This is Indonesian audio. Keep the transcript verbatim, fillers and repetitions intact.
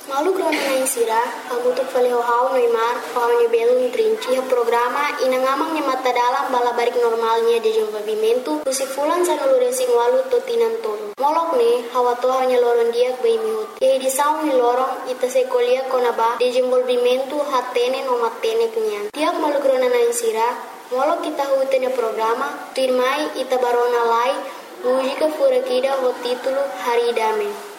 Malu grona na insira, hamutuk fale hau Neymar, hau ni belum trinci ha programa inangamang ni mata dalam bala barik normalnya de desenvolvimento, usi fulan sa nalure sing walu totinan tolo. Molok ne, hawa to hanya loron diak bai mihut. Ye di saung ni lorong ita se kolia konaba de desenvolvimento hatene no matene kenyan. Tiak malu grona na insira, molok kita hutenya programa, firmai ita barona lai, música fura kida ho título Haridame.